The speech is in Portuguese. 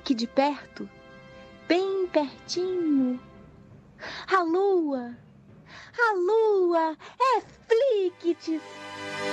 que de perto, bem pertinho, a lua é Flicts.